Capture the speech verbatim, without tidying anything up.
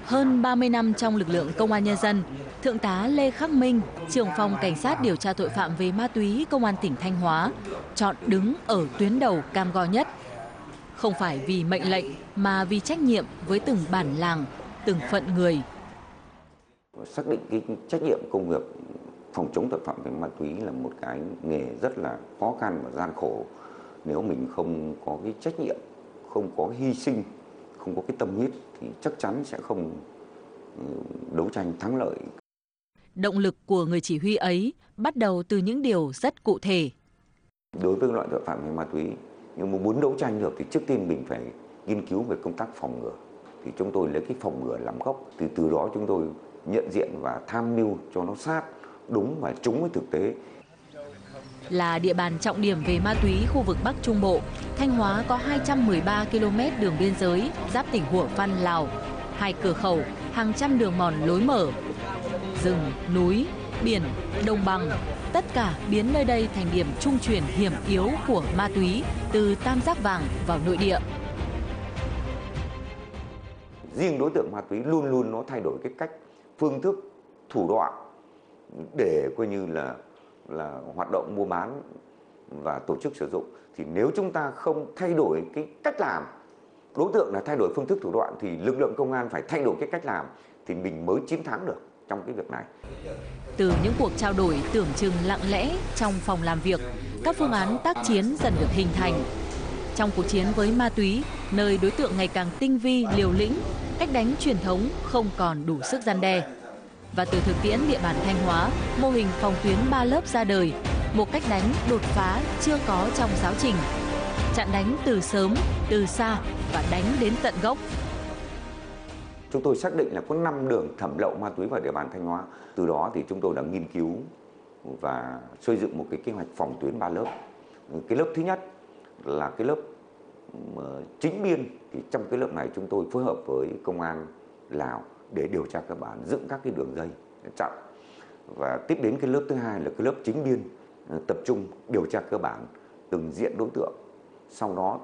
Hơn ba mươi năm trong lực lượng công an nhân dân, Thượng tá Lê Khắc Minh, trưởng phòng cảnh sát điều tra tội phạm về ma túy Công an tỉnh Thanh Hóa, chọn đứng ở tuyến đầu cam go nhất. Không phải vì mệnh lệnh mà vì trách nhiệm với từng bản làng, từng phận người. Xác định cái trách nhiệm công việc phòng chống tội phạm về ma túy là một cái nghề rất là khó khăn và gian khổ. Nếu mình không có cái trách nhiệm, không có hy sinh, không có cái tâm huyết thì chắc chắn sẽ không đấu tranh thắng lợi. Động lực của người chỉ huy ấy bắt đầu từ những điều rất cụ thể. Đối với loại tội phạm về ma túy, nếu mà muốn đấu tranh được thì trước tiên mình phải nghiên cứu về công tác phòng ngừa. Thì chúng tôi lấy cái phòng ngừa làm gốc, từ từ đó chúng tôi nhận diện và tham mưu cho nó sát, đúng và trúng với thực tế. Là địa bàn trọng điểm về ma túy khu vực Bắc Trung Bộ, Thanh Hóa có hai trăm mười ba ki lô mét đường biên giới giáp tỉnh Hủa Phăn, Lào, hai cửa khẩu, hàng trăm đường mòn lối mở. Rừng, núi, biển, đồng bằng, tất cả biến nơi đây thành điểm trung chuyển hiểm yếu của ma túy từ Tam Giác Vàng vào nội địa. Riêng đối tượng ma túy luôn luôn nó thay đổi cái cách, phương thức, thủ đoạn để coi như là là hoạt động mua bán và tổ chức sử dụng. Thì nếu chúng ta không thay đổi cái cách làm, đối tượng là thay đổi phương thức thủ đoạn, thì lực lượng công an phải thay đổi cái cách làm thì mình mới chiến thắng được trong cái việc này. Từ những cuộc trao đổi tưởng chừng lặng lẽ trong phòng làm việc, các phương án tác chiến dần được hình thành. Trong cuộc chiến với ma túy, nơi đối tượng ngày càng tinh vi, liều lĩnh, cách đánh truyền thống không còn đủ sức răn đe. Và từ thực tiễn địa bàn Thanh Hóa, mô hình phòng tuyến ba lớp ra đời, một cách đánh đột phá chưa có trong giáo trình. Chặn đánh từ sớm, từ xa và đánh đến tận gốc. Chúng tôi xác định là có năm đường thẩm lậu ma túy vào địa bàn Thanh Hóa. Từ đó thì chúng tôi đã nghiên cứu và xây dựng một cái kế hoạch phòng tuyến ba lớp. Cái lớp thứ nhất là cái lớp chính biên. Thì trong cái lớp này chúng tôi phối hợp với công an Lào để điều tra cơ bản, dựng các cái đường dây chặn. Và tiếp đến cái lớp thứ hai là cái lớp chính biên, tập trung điều tra cơ bản từng diện đối tượng. Sau đó